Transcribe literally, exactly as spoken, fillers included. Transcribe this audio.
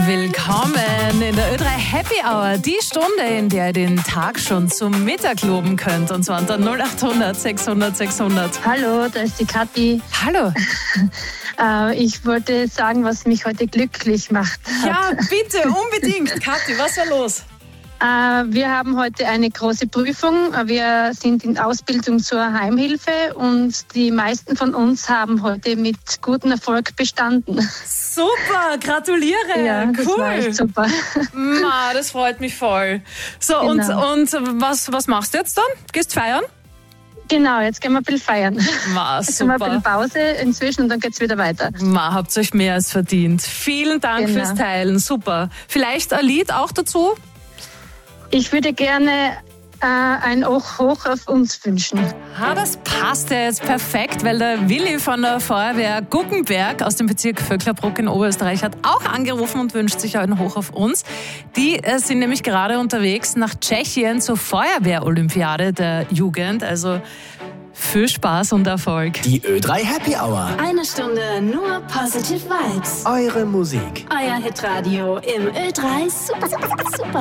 Willkommen in der Ö drei Happy Hour, die Stunde, in der ihr den Tag schon zum Mittag loben könnt. Und zwar unter null acht hundert sechshundert sechshundert. Hallo, da ist die Kathi. Hallo. äh, ich wollte sagen, was mich heute glücklich macht. Ja, bitte, unbedingt. Kathi, was war los? Äh, wir haben heute eine große Prüfung. Wir sind in Ausbildung zur Heimhilfe und die meisten von uns haben heute mit gutem Erfolg bestanden. Super, gratuliere. Ja, das cool. war echt super. Ma, das freut mich voll. So, Genau. und, und was, was machst du jetzt dann? Gehst feiern? Genau, jetzt gehen wir ein bisschen feiern. Ma, Jetzt haben wir ein super. bisschen Pause inzwischen und dann geht es wieder weiter. Ma, habt euch mehr als verdient. Vielen Dank Genau. fürs Teilen. Super. Vielleicht ein Lied auch dazu? Ich würde gerne äh, ein Hoch hoch auf uns wünschen. Ah, das passt ja jetzt perfekt, weil der Willi von der Feuerwehr Guggenberg aus dem Bezirk Vöcklerbruck in Oberösterreich hat auch angerufen und wünscht sich einen Hoch auf uns. Die äh, sind nämlich gerade unterwegs nach Tschechien zur Feuerwehr-Olympiade der Jugend. Also viel Spaß und Erfolg. Die Ö drei Happy Hour. Eine Stunde nur Positive Vibes. Eure Musik. Euer Hitradio im Ö drei Super, Super, Super